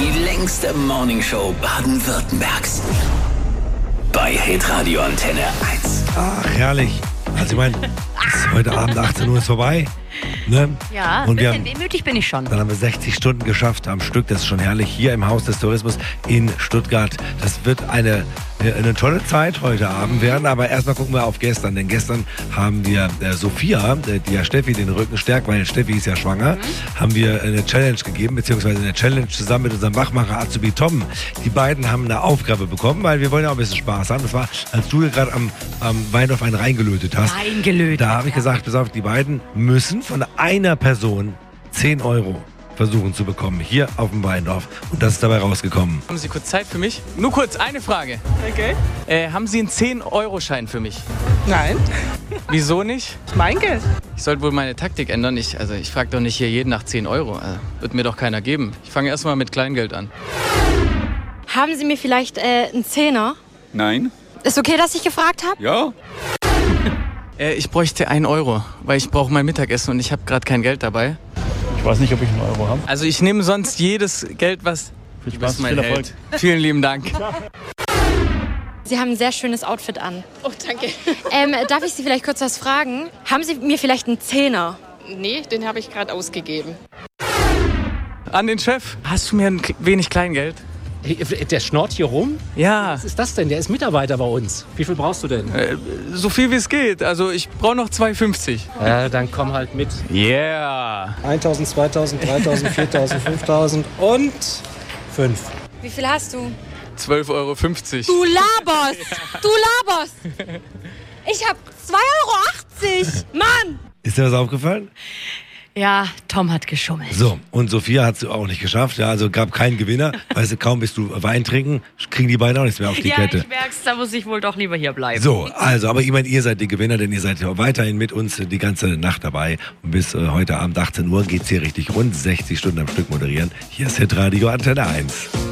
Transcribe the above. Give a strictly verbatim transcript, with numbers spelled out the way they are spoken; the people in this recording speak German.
Die längste Morningshow Baden-Württembergs. Bei Hitradio Antenne eins. Ach, herrlich. Also ich meine, heute Abend achtzehn Uhr ist vorbei. Ne? Ja, und ein bisschen haben, wehmütig bin ich schon. Dann haben wir sechzig Stunden geschafft am Stück. Das ist schon herrlich. Hier im Haus des Tourismus in Stuttgart. Das wird eine, eine tolle Zeit heute Abend werden. Aber erstmal gucken wir auf gestern. Denn gestern haben wir äh, Sophia, äh, die ja Steffi den Rücken stärkt, weil Steffi ist ja schwanger, mhm. haben wir eine Challenge gegeben, beziehungsweise eine Challenge zusammen mit unserem Wachmacher Azubi Tom. Die beiden haben eine Aufgabe bekommen, weil wir wollen ja auch ein bisschen Spaß haben. Das war, als du gerade am, am Weindorf einen reingelötet hast. Reingelötet. Da habe ich gesagt, pass auf, die beiden müssen von einer Person zehn Euro versuchen zu bekommen, hier auf dem Weindorf. Und das ist dabei rausgekommen. Haben Sie kurz Zeit für mich? Nur kurz, eine Frage. Okay. Äh, haben Sie einen zehn Euro Schein für mich? Nein. Wieso nicht? Mein Geld. Ich sollte wohl meine Taktik ändern. Ich, also ich frage doch nicht hier jeden nach zehn Euro. Also, wird mir doch keiner geben. Ich fange erstmal mit Kleingeld an. Haben Sie mir vielleicht äh, einen Zehner? Nein. Ist okay, dass ich gefragt habe? Ja. Äh, ich bräuchte einen Euro, weil ich brauche mein Mittagessen und ich habe gerade kein Geld dabei. Ich weiß nicht, ob ich einen Euro habe. Also ich nehme sonst jedes Geld, was... Viel Du bist Spaß, mein viel Erfolg. Held. Vielen lieben Dank. Sie haben ein sehr schönes Outfit an. Oh, danke. Ähm, darf ich Sie vielleicht kurz was fragen? Haben Sie mir vielleicht einen Zehner? Nee, den habe ich gerade ausgegeben. An den Chef. Hast du mir ein wenig Kleingeld? Der schnort hier rum? Ja. Was ist das denn? Der ist Mitarbeiter bei uns. Wie viel brauchst du denn? Äh, so viel wie es geht. Also ich brauche noch zwei fünfzig. Ja, dann komm halt mit. Yeah. eintausend, zweitausend, dreitausend, viertausend, fünftausend und fünf. Wie viel hast du? zwölf Euro fünfzig. Du laberst! Du laberst! Ich hab zwei Euro achtzig! Mann! Ist dir was aufgefallen? Ja, Tom hat geschummelt. So, und Sophia hat es auch nicht geschafft. Ja, also gab keinen Gewinner. Weißt du, kaum bist du Wein trinken, kriegen die beiden auch nichts mehr auf die ja, Kette. ich merk's, da muss ich wohl doch lieber hier bleiben. So, also, aber ich meine, ihr seid die Gewinner, denn ihr seid ja weiterhin mit uns die ganze Nacht dabei. Und bis äh, heute Abend achtzehn Uhr geht's hier richtig rund. sechzig Stunden am Stück moderieren. Hier ist Hitradio Antenne eins.